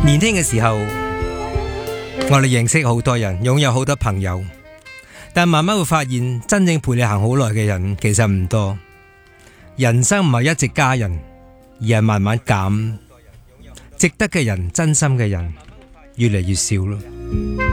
年輕嘅時候，我哋認識好多人，擁有好多朋友，但慢慢會發現，真正陪你行好耐嘅人其實唔多。人生唔係一直加人，而係慢慢減。值得嘅人、真心嘅人，越嚟越少咯。